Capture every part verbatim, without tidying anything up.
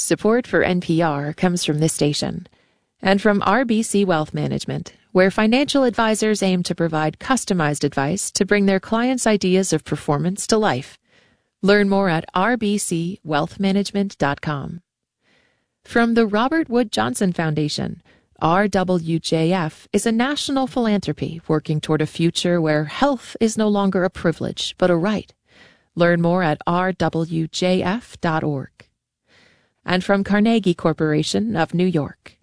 Support for N P R comes from this station and from R B C Wealth Management, where financial advisors aim to provide customized advice to bring their clients' ideas of performance to life. Learn more at r b c wealth management dot com. From the Robert Wood Johnson Foundation, R W J F is a national philanthropy working toward a future where health is no longer a privilege but a right. Learn more at r w j f dot org. And from Carnegie Corporation of New York.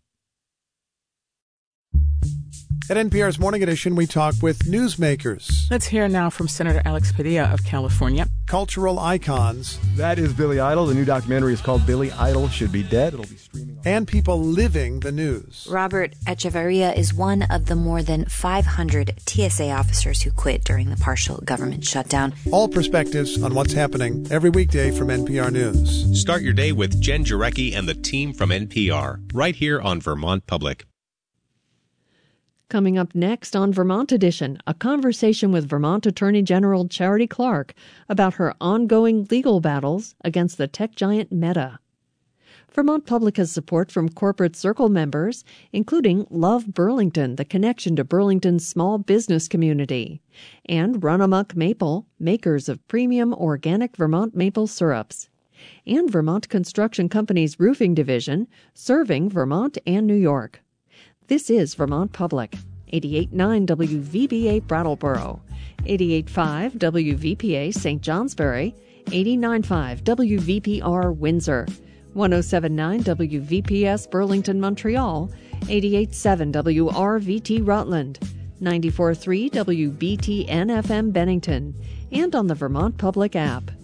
At N P R's Morning Edition, we talk with newsmakers. Let's hear now from Senator Alex Padilla of California. Cultural icons. That is Billy Idol. The new documentary is called Billy Idol Should Be Dead. It'll be streaming on. And people living the news. Robert Echeverria is one of the more than five hundred T S A officers who quit during the partial government shutdown. All perspectives on what's happening every weekday from N P R News. Start your day with Jen Jarecki and the team from N P R, right here on Vermont Public. Coming up next on Vermont Edition, a conversation with Vermont Attorney General Charity Clark about her ongoing legal battles against the tech giant Meta. Vermont Public has support from Corporate Circle members, including Love Burlington, the connection to Burlington's small business community, and Run Amok Maple, makers of premium organic Vermont maple syrups, and Vermont Construction Company's roofing division, serving Vermont and New York. This is Vermont Public, eighty-eight point nine W V B A Brattleboro, eighty-eight point five W V P A Saint Johnsbury, eighty-nine point five W V P R Windsor, one oh seven point nine W V P S Burlington, Montreal, eighty-eight point seven W R V T Rutland, ninety-four point three W B T N F M Bennington, and on the Vermont Public app.